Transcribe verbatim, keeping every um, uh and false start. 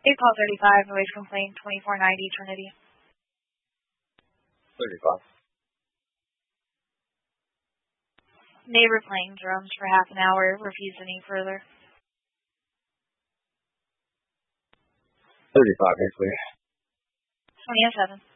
eight call thirty-five, noise complaint, twenty-four ninety Trinity. thirty-five. Neighbor playing drums for half an hour, refused any further. thirty-five, here, clear. twenty oh seven.